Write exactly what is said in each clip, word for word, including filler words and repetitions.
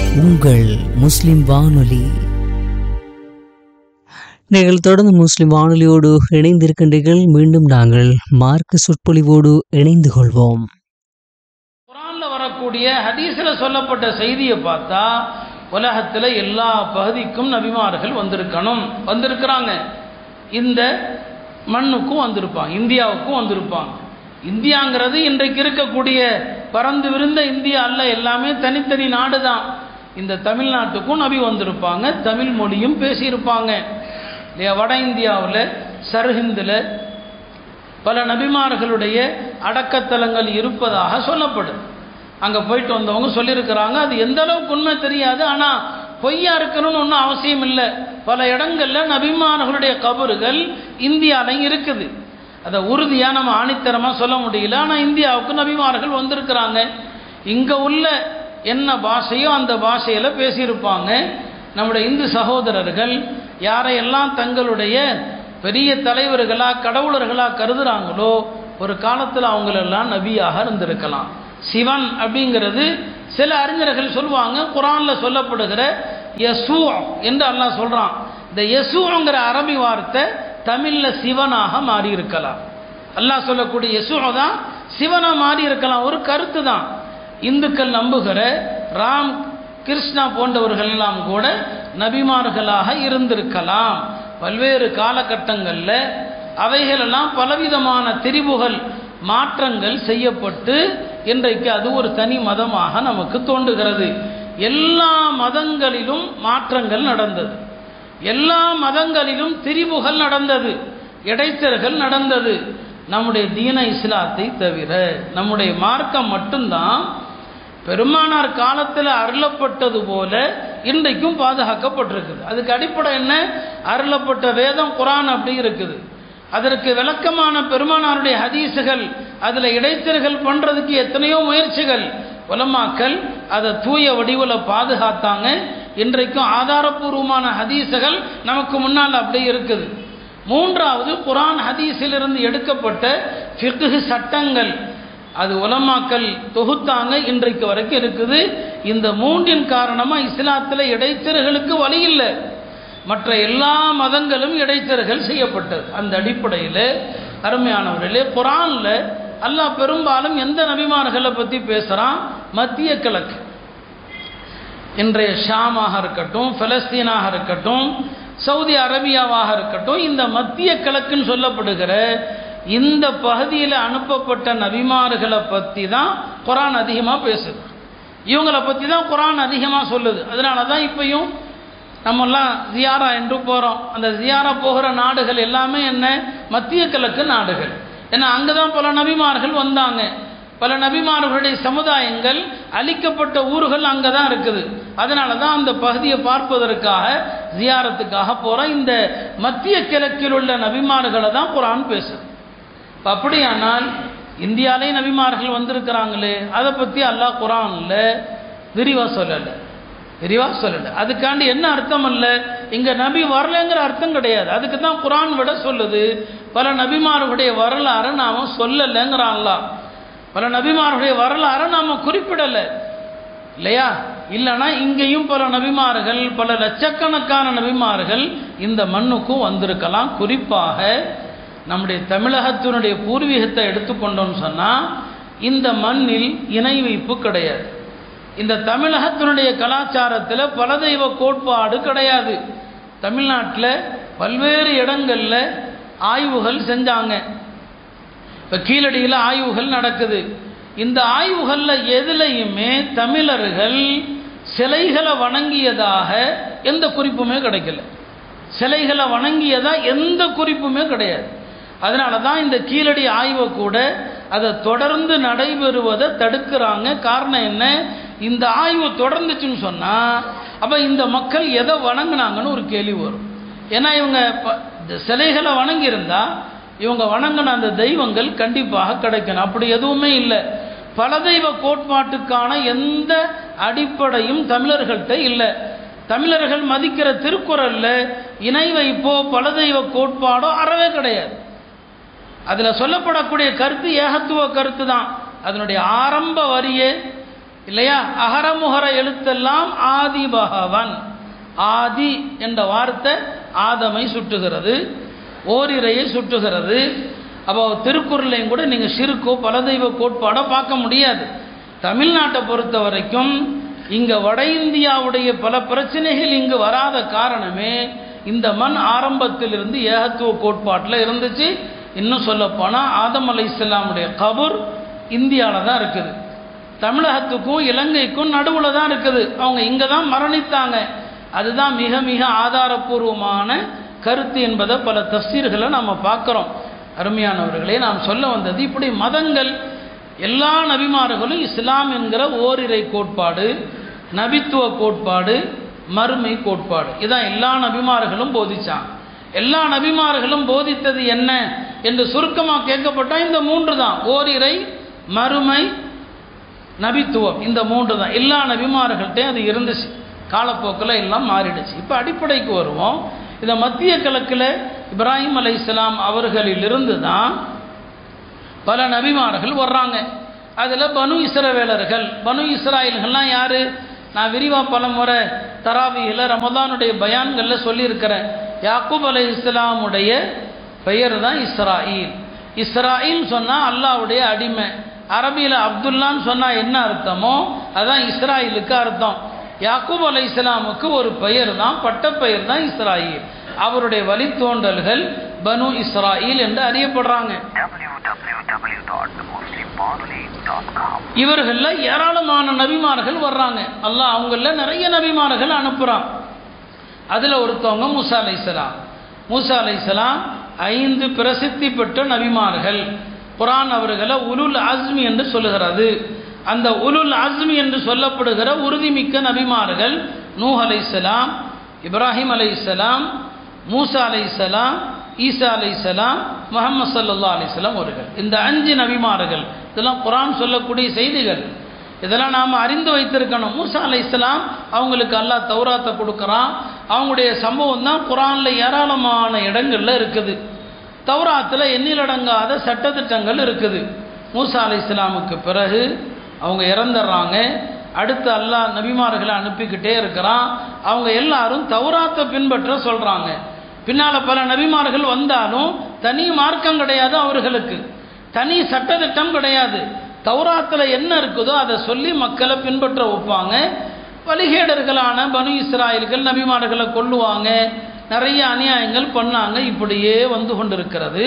உங்கள் முஸ்லிம் வானொலி. நீங்கள் தொடர்ந்து முஸ்லிம் வானொலியோடு இணைந்திருக்கின்றீர்கள். மீண்டும் நாங்கள் மார்க்க சொற்பொழிவோடு இணைந்து கொள்வோம். குர்ஆன்ல வரக்கூடிய ஹதீஸ்ல சொல்லப்பட்ட செய்தியை பார்த்தா உலகத்தில் எல்லா பகுதிக்கும் நபிமார்கள் வந்திருக்கணும், வந்திருக்கிறாங்க. இந்த மண்ணுக்கும் வந்திருப்பாங்க, இந்தியாவுக்கும் வந்திருப்பாங்க. இந்தியாங்கிறது இன்றைக்கு இருக்கக்கூடிய பறந்து விரிந்த இந்தியா அல்ல, எல்லாமே தனித்தனி நாடு தான். இந்த தமிழ்நாட்டுக்கும் நபி வந்திருப்பாங்க, தமிழ் மொழியும் பேசியிருப்பாங்க இல்லையா. வட இந்தியாவில் சர்ஹிந்தில் பல நபிமார்களுடைய அடக்கத்தலங்கள் இருப்பதாக சொல்லப்படுது. அங்கே போயிட்டு வந்தவங்க சொல்லியிருக்கிறாங்க. அது எந்த அளவுக்கு உண்மை தெரியாது, ஆனால் பொய்யா இருக்கணும்னு ஒன்றும் அவசியம் இல்லை. பல இடங்களில் நபிமார்களுடைய கபறுகள் இந்தியாவிலையும் இருக்குது. அதை உறுதியாக நம்ம ஆணித்தரமாக சொல்ல முடியல. ஆனால் இந்தியாவுக்கு நபிமார்கள் வந்திருக்கிறாங்க. இங்கே உள்ள என்ன பாஷையோ அந்த பாஷையில் பேசியிருப்பாங்க. நம்முடைய இந்து சகோதரர்கள் யாரையெல்லாம் தங்களுடைய பெரிய தலைவர்களாக கடவுளர்களாக கருதுகிறாங்களோ ஒரு காலத்தில் அவங்களெல்லாம் நபியாக இருந்திருக்கலாம். சிவன் அப்படிங்கிறது சில அறிஞர்கள் சொல்லுவாங்க, குர்ஆனில் சொல்லப்படுகிற யசூ என்று அல்லாஹ் சொல்கிறான். இந்த யசூங்கிற அரபி வார்த்தை தமிழில் சிவனாக மாறி இருக்கலாம். அல்லாஹ் சொல்லக்கூடிய யசூ தான் சிவனாக மாறி இருக்கலாம். ஒரு கருத்து தான். இந்துக்கள் நம்புகிற ராம் கிருஷ்ணா போன்றவர்கள் எல்லாம் கூட நபிமார்களாக இருந்திருக்கலாம். பல்வேறு காலகட்டங்களில் அவைகளெல்லாம் பலவிதமான திரிவுகள் மாற்றங்கள் செய்யப்பட்டு இன்றைக்கு அது ஒரு தனி மதமாக நமக்கு தோன்றுகிறது. எல்லா மதங்களிலும் மாற்றங்கள் நடந்தது, எல்லா மதங்களிலும் திரிவுகள் நடந்தது, இடைத்தர்கள் நடந்தது. நம்முடைய தீன இஸ்லாத்தை தவிர நம்முடைய மார்க்கம் மட்டும்தான் பெருமானார் காலத்தில் அருளப்பட்டது போல இன்றைக்கும் பாதுகாக்கப்பட்டிருக்குது. அதுக்கு அடிப்படை என்ன? அருளப்பட்ட வேதம் குர்ஆன் அப்படி இருக்குது. அதற்கு விளக்கமான பெருமானாருடைய ஹதீஸுகள், அதில் இடைத்தர்கள் பண்ணுறதுக்கு எத்தனையோ முயற்சிகள் உலமாக்கள் அதை தூய வடிவில் பாதுகாத்தாங்க. இன்றைக்கும் ஆதாரபூர்வமான ஹதீஸுகள் நமக்கு முன்னால் அப்படியே இருக்குது. மூன்றாவது, குர்ஆன் ஹதீஸிலிருந்து எடுக்கப்பட்ட ஃபிக்ஹ் சட்டங்கள், அது உலமாக்கள் தொகுத்தாங்க, இன்றைக்கு வரைக்கும் இருக்குது. இந்த மூன்றின் காரணமாக இஸ்லாத்தில் இடைத்தர்களுக்கு வழி இல்லை. மற்ற எல்லா மதங்களும் இடைத்தர்கள் செய்யப்பட்டது. அந்த அடிப்படையில் அருமையானவர்களே, குர்ஆனில் அல்லாஹ் பெரும்பாலும் எந்த நபிமார்களை பற்றி பேசுகிறான்? மத்திய கிழக்கு, இன்றைய ஷாமாக இருக்கட்டும், பலஸ்தீனாக இருக்கட்டும், சவுதி அரேபியாவாக இருக்கட்டும், இந்த மத்திய கிழக்குன்னு சொல்லப்படுகிற இந்த பகுதியில் அனுப்பப்பட்ட நபிமார்களை பற்றி தான் குர்ஆன் அதிகமாக பேசுது. இவங்களை பற்றி தான் குர்ஆன் அதிகமாக சொல்லுது. அதனால தான் இப்பையும் நம்மெல்லாம் ஜியாரா என்று போகிறோம். அந்த ஜியாரா போகிற நாடுகள் எல்லாமே என்ன? மத்திய கிழக்கு நாடுகள். ஏன்னா அங்கே தான் பல நபிமார்கள் வந்தாங்க. பல நபிமார்களுடைய சமுதாயங்கள் அழிக்கப்பட்ட ஊர்கள் அங்கே தான் இருக்குது. அதனால தான் அந்த பகுதியை பார்ப்பதற்காக ஜியாரத்துக்காக போகிறோம். இந்த மத்திய கிழக்கில் உள்ள நபிமார்களை தான் குர்ஆன் பேசுது. அப்படியானால் இந்தியாவிலே நபிமார்கள் வந்திருக்கிறாங்களே, அதை பற்றி அல்லாஹ் குர்ஆனில் விரிவாக சொல்லலை, விரிவாக சொல்லலை. அதுக்காண்டி என்ன அர்த்தம் அல்ல, இங்கே நபி வரலைங்கிற அர்த்தம் கிடையாது. அதுக்கு தான் குர்ஆன் விட சொல்லுது. பல நபிமார்களுடைய வரலாறு நாம் சொல்லலைங்கிறான் அல்லாஹ். பல நபிமார்களுடைய வரலாறு நாம் குறிப்பிடலை இல்லையா? இல்லைனா இங்கேயும் பல நபிமார்கள், பல லட்சக்கணக்கான நபிமார்கள் இந்த மண்ணுக்கும் வந்திருக்கலாம். குறிப்பாக நம்முடைய தமிழகத்தினுடைய பூர்வீகத்தை எடுத்துக்கொண்டோம்னு சொன்னால் இந்த மண்ணில் இணை வைப்பு கிடையாது. இந்த தமிழகத்தினுடைய கலாச்சாரத்தில் பல தெய்வ கோட்பாடு கிடையாது. தமிழ்நாட்டில் பல்வேறு இடங்களில் ஆய்வுகள் செஞ்சாங்க. இப்போ கீழடியில் ஆய்வுகள் நடக்குது. இந்த ஆய்வுகளில் எதுலையுமே தமிழர்கள் சிலைகளை வணங்கியதாக எந்த குறிப்புமே கிடைக்கல. சிலைகளை வணங்கியதாக எந்த குறிப்புமே கிடையாது. அதனால தான் இந்த கீழடி ஆய்வை கூட அதை தொடர்ந்து நடைபெறுவதை தடுக்கிறாங்க. காரணம் என்ன? இந்த ஆய்வு தொடர்ந்துச்சுன்னு சொன்னால் அப்போ இந்த மக்கள் எதை வணங்கினாங்கன்னு ஒரு கேள்வி வரும். ஏன்னா இவங்க சிலைகளை வணங்கியிருந்தா இவங்க வணங்கின அந்த தெய்வங்கள் கண்டிப்பாக கிடைக்கணும். அப்படி எதுவுமே இல்லை. பல தெய்வ கோட்பாட்டுக்கான எந்த அடிப்படையும் தமிழர்கள்ட்ட இல்லை. தமிழர்கள் மதிக்கிற திருக்குறளில் இணை வைப்போ பல தெய்வ கோட்பாடோ அறவே கிடையாது. அதில் சொல்லப்படக்கூடிய கருத்து ஏகத்துவ கருத்து தான். அதனுடைய ஆரம்ப வரியே இல்லையா? அகரமுகர எழுத்தெல்லாம் ஆதி பகவன். ஆதி என்ற வார்த்தை ஆதமை சுட்டுகிறது, ஓரிரையை சுட்டுகிறது. அப்போ திருக்குறளையும் கூட நீங்கள் சிறுக்கோ பலதெய்வ கோட்பாடோ பார்க்க முடியாது. தமிழ்நாட்டை பொறுத்த வரைக்கும் இங்கே வட இந்தியாவுடைய பல பிரச்சனைகள் இங்கு வராத காரணமே இந்த மண் ஆரம்பத்திலிருந்து ஏகத்துவ கோட்பாட்டில் இருந்துச்சு. இன்னும் சொல்லப்போனால் ஆதம் அலைஹிஸ்ஸலாமுடைய கபர் இந்தியாவில் தான் இருக்குது, தமிழகத்துக்கும் இலங்கைக்கும் நடுவில் தான் இருக்குது. அவங்க இங்கே தான் மரணித்தாங்க. அதுதான் மிக மிக ஆதாரபூர்வமான கருத்து என்பதை பல தஃசீர்களை நம்ம பார்க்குறோம். அருமையானவர்களே, நாம் சொல்ல வந்தது இப்படி மதங்கள் எல்லா நபிமார்களும் இஸ்லாம் என்கிற ஓரிரை கோட்பாடு, நபித்துவ கோட்பாடு, மறுமை கோட்பாடு, இதான் எல்லா நபிமார்களும் போதிச்சாங்க. எல்லா நபிமார்களும் போதித்தது என்ன என்று சுருக்கமாக கேட்கப்பட்டால் இந்த மூன்று தான்: ஓரிரை, மறுமை, நபித்துவம். இந்த மூன்று தான் எல்லா நபிமார்கள்ட்டையும் அது இருந்துச்சு. காலப்போக்கில் எல்லாம் மாறிடுச்சு. இப்போ அடிப்படைக்கு வருவோம். இந்த மத்திய கிழக்கில் இப்ராஹிம் அலைஹிஸ்ஸலாம் அவர்களிலிருந்து தான் பல நபிமார்கள் வர்றாங்க. அதில் பனு இஸ்ரவேலர்கள், பனு இஸ்ராயல்கள்லாம் யார்? நான் விரிவாக பல முறை தராவியில் ரமதானுடைய பயான்களில் சொல்லியிருக்கிறேன். யாக்கூப் அலைஹிஸ்ஸலாமுடைய பெயர் தான் இஸ்ராயில். இஸ்ராயில் சொன்னால் அல்லாஹ்வுடைய அடிமை. அரபியில் அப்துல்லான்னு சொன்னால் என்ன அர்த்தமோ அதான் இஸ்ராயிலுக்கு அர்த்தம். யாக்கூப் அலைஹிஸ்ஸலாமுக்கு ஒரு பெயர் தான், பட்ட பெயர் தான் இஸ்ராயில். அவருடைய வழித்தோன்றல்கள் பனு இஸ்ராயில் என்று அறியப்படுறாங்க. இவர்களில் ஏராளமான நபிமார்கள் வர்றாங்க. அல்லாஹ் அவங்கள நிறைய நபிமார்கள் அனுப்புகிறான். அதில் ஒருத்தவங்க மூசா அலைஹிஸ்ஸலாம். மூசா அலைஹிஸ்ஸலாம் ஐந்து பிரசித்தி பெற்ற நபிமார்கள். குர்ஆன் அவர்களை உலுல் அஸ்மி என்று சொல்லுகிறது. அந்த உலுல் அஸ்மி என்று சொல்லப்படுகிற உறுதிமிக்க நபிமார்கள் நூஹ் அலைஹிஸ்ஸலாம், இப்ராஹிம் அலைஹிஸ்ஸலாம், மூசா அலைஹிஸ்ஸலாம், ஈசா அலைஹிஸ்ஸலாம், முஹம்மது ஸல்லல்லாஹு அலைஹி வஸல்லம் அவர்கள். இந்த அஞ்சு நபிமார்கள், இதெல்லாம் குர்ஆன் சொல்லக்கூடிய செய்திகள். இதெல்லாம் நாம் அறிந்து வைத்திருக்கணும். மூசா அலைஹிஸ்ஸலாம் அவங்களுக்கு அல்லாஹ் தௌராத்தை கொடுக்குறான். அவங்களுடைய சம்பவம் தான் குர்ஆனில் ஏராளமான இடங்களில் இருக்குது. தௌராத்தில் எண்ணிலடங்காத சட்டத்திட்டங்கள் இருக்குது. மூசா அலைஹிஸ்ஸலாமுக்கு பிறகு அவங்க இறந்துடுறாங்க. அடுத்து அல்லாஹ் நபிமார்களை அனுப்பிக்கிட்டே இருக்கிறான். அவங்க எல்லாரும் தௌராத்தை பின்பற்ற சொல்கிறாங்க. பின்னால் பல நபிமார்கள் வந்தாலும் தனி மார்க்கம் கிடையாது, அவர்களுக்கு தனி சட்டத்திட்டம் கிடையாது. தௌராத்தில் என்ன இருக்குதோ அதை சொல்லி மக்களை பின்பற்ற வைப்பாங்க. வழிகேடர்களான பனு இஸ்ராயல்கள் நபிமார்களை கொல்லுவாங்க, நிறைய அநியாயங்கள் பண்ணாங்க. இப்படியே வந்து கொண்டிருக்கிறது.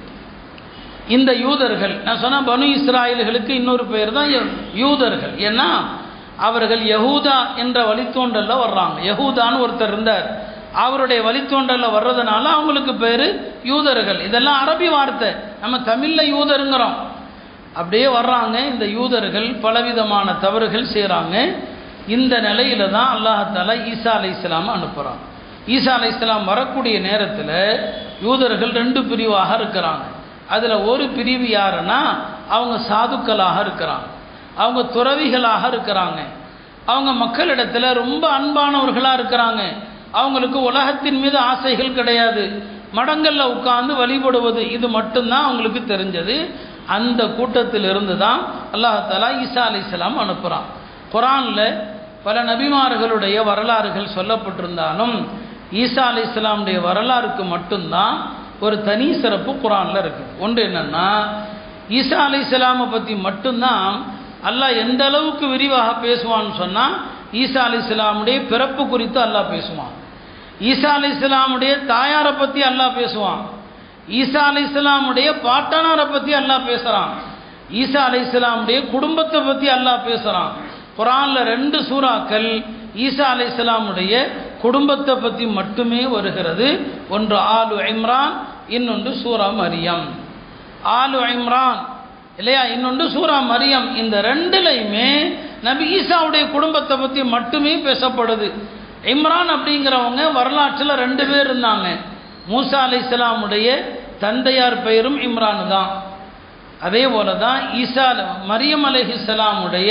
இந்த யூதர்கள், நான் சொன்ன பனு இஸ்ராயல்களுக்கு இன்னொரு பெயர் தான் யூதர்கள். ஏன்னா அவர்கள் யஹூதா என்ற வழித்தோன்றலில் வர்றாங்க. யஹூதான்னு ஒருத்தர் இருந்தார், அவருடைய வழித்தோன்றலில் வர்றதுனால அவங்களுக்கு பேர் யூதர்கள். இதெல்லாம் அரபி வார்த்தை, நம்ம தமிழில் யூதருங்கிறோம். அப்படியே வர்றாங்க. இந்த யூதர்கள் பலவிதமான தவறுகள் செய்கிறாங்க. இந்த நிலையில தான் அல்லாஹ் ஈசா அலைஹிஸ்ஸலாம் அனுப்புகிறான். ஈசா அலைஹிஸ்ஸலாம் வரக்கூடிய நேரத்தில் யூதர்கள் ரெண்டு பிரிவாக இருக்கிறாங்க. அதில் ஒரு பிரிவு யாருன்னா அவங்க சாதுக்களாக இருக்கிறாங்க, அவங்க துறவிகளாக இருக்கிறாங்க, அவங்க மக்களிடத்தில் ரொம்ப அன்பானவர்களாக இருக்கிறாங்க. அவங்களுக்கு உலகத்தின் மீது ஆசைகள் கிடையாது. மடங்களில் உட்கார்ந்து வழிபடுவது இது மட்டும்தான் அவங்களுக்கு தெரிஞ்சது. அந்த கூட்டத்திலிருந்து தான் அல்லாஹ் தஆலா ஈசா அலைஹிஸ்ஸலாம் அனுப்புகிறான். குர்ஆனில் பல நபிமார்களுடைய வரலாறுகள் சொல்லப்பட்டிருந்தாலும் ஈசா அலைஹிஸ்ஸலாமுடைய வரலாறுக்கு மட்டும்தான் ஒரு தனி சிறப்பு குர்ஆனில் இருக்குது. ஒன்று என்னென்னா, ஈசா அலைஹிஸ்ஸலாமை பற்றி மட்டும்தான் அல்லாஹ் எந்த அளவுக்கு விரிவாக பேசுவான்னு சொன்னால், ஈசா அலைஹிஸ்ஸலாமுடைய பிறப்பு குறித்து அல்லாஹ் பேசுவான். ஈசா அலைஹிஸ்ஸலாமுடைய தாயாரை பற்றி அல்லாஹ் பேசுவான். ஈசா அலைஹிஸ்ஸலாமுடைய பாட்டனாரை பற்றி அல்லாஹ் பேசுகிறான். ஈசா அலைஹிஸ்ஸலாமுடைய குடும்பத்தை பற்றி அல்லாஹ் பேசுகிறான். குர்ஆனில் ரெண்டு சூறாக்கள் ஈசா அலைஹிஸ்ஸலாமுடைய குடும்பத்தை பற்றி மட்டுமே வருகிறது. ஒன்று ஆலு இம்ரான், இன்னொன்று சூரா மரியம். ஆலு இம்ரான் இல்லையா, இன்னொன்று சூரா மரியம். இந்த ரெண்டுலையுமே நபி ஈசாவுடைய குடும்பத்தை பற்றி மட்டுமே பேசப்படுது. இம்ரான் அப்படிங்கிறவங்க வரலாற்றில் ரெண்டு பேர் இருந்தாங்க. மூசா அலைஹிஸ்ஸலாமுடைய தந்தையார் பெயரும் இம்ரான் தான். அதே போல தான் ஈசா மரியம் அலைஹிஸ்ஸலாமுடைய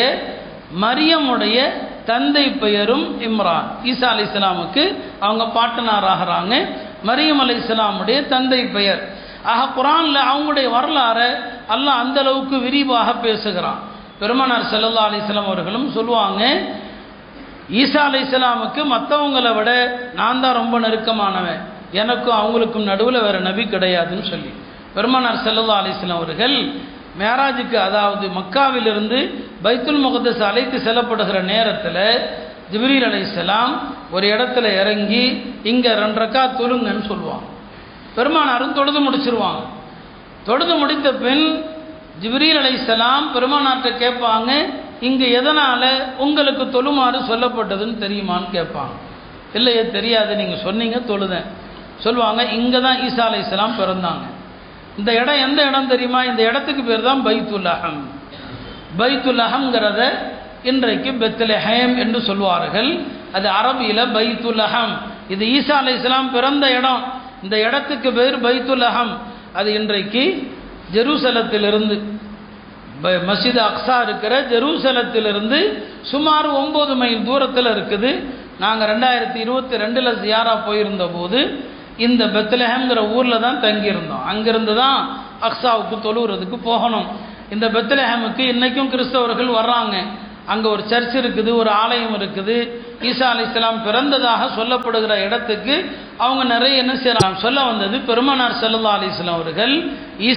மரியமுடைய தந்தை பெயரும் இம்ரான். ஈசா அலைஹிஸ்ஸலாமுக்கு அவங்க பாட்டனாராகிறாங்க. மரியம் அலைஹிஸ்ஸலாமுடைய தந்தை பெயர். ஆக குர்ஆனில் அவங்களுடைய வரலாறை அல்லாஹ் அந்த அளவுக்கு விரிவாக பேசுகிறான். பெருமானார் ஸல்லல்லாஹு அலைஹி வஸல்லம் அவர்களும் சொல்லுவாங்க, ஈசா அலைஹிஸ்ஸலாமுக்கு மற்றவங்களை விட நான் தான் ரொம்ப நெருக்கமானவன், எனக்கும் அவங்களுக்கும் நடுவில் வேறு நபி கிடையாதுன்னு சொல்லி பெருமானார் ஸல்லல்லாஹு அலைஹி வஸல்லம் அவர்கள் மேராஜுக்கு, அதாவது மக்காவிலிருந்து பைத்துல் முகத்தஸ் அழைத்து செல்லப்படுகிற நேரத்தில் ஜிப்ரீல் அலைஹிஸ்ஸலாம் ஒரு இடத்துல இறங்கி இங்கே ரெண்டு ரக்காத் தொழுங்கன்னு சொல்லுவாங்க. பெருமானாரும் தொழுது முடிச்சிருவாங்க. தொழுது முடித்த பின் ஜிப்ரீல் அலைஹிஸ்ஸலாம் பெருமானார்கிட்ட கேட்பாங்க, இங்கே எதனால் உங்களுக்கு தொழுமாறு சொல்லப்பட்டதுன்னு தெரியுமான்னு கேட்பாங்க. இல்லையே தெரியாது, நீங்கள் சொன்னீங்க தொழுதேன். சொல்லுவாங்க, இங்கே தான் ஈசா அலைஹிஸ்ஸலாம் பிறந்தாங்க. இந்த இடம் எந்த இடம் தெரியுமா? இந்த இடத்துக்கு பேர் தான் பைத்துல் அஹம். பைத்துல் அஹம்ங்கிறத இன்றைக்கு பெத்லஹேம் என்று சொல்வார்கள். அது அரபியில் பைத்துல் அஹம். இது ஈசா அலைஹிஸ்ஸலாம் பிறந்த இடம். இந்த இடத்துக்கு பேர் பைத்துல் அஹம். அது இன்றைக்கு ஜெருசலத்திலிருந்து, மஸ்ஜித் அக்ஸா இருக்கிற ஜெருசலத்திலிருந்து சுமார் ஒம்பது மைல் தூரத்தில் இருக்குது. நாங்கள் ரெண்டாயிரத்தி இருபத்தி ரெண்டில் ஜியாரா போயிருந்த போது இந்த பெத்லஹேம்ங்கிற ஊரில் தான் தங்கியிருந்தோம். அங்கிருந்து தான் அக்ஸாவுக்கு தொழுகிறதுக்கு போகணும். இந்த பெத்லஹேமுக்கு இன்றைக்கும் கிறிஸ்தவர்கள் வர்றாங்க. அங்கே ஒரு சர்ச் இருக்குது, ஒரு ஆலயம் இருக்குது. ஈசா அலைஹிஸ்ஸலாம் பிறந்ததாக சொல்லப்படுகிற இடத்துக்கு அவங்க நிறைய என்ன செய்யலாம் சொல்ல வந்தது. பெருமானார் ஸல்லல்லாஹு அலைஹி வஸல்லம் அவர்கள்